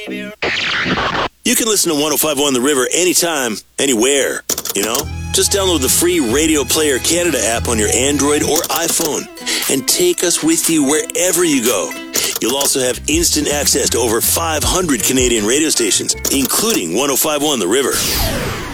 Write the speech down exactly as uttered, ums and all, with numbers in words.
You can listen to one oh five point one The River anytime, anywhere, you know? Just download the free Radio Player Canada app on your Android or iPhone and take us with you wherever you go. You'll also have instant access to over five hundred Canadian radio stations, including one oh five point one The River.